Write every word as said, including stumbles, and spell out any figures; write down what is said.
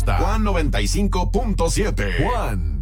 gusta. Juan noventa y cinco punto siete. Juan.